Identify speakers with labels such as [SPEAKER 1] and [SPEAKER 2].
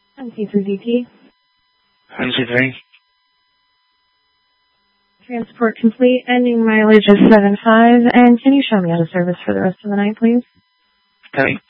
[SPEAKER 1] NC3DT.
[SPEAKER 2] NC3.
[SPEAKER 1] Transport complete, ending mileage is 75, and can you show me out of service for the rest of the night, please?
[SPEAKER 2] Okay.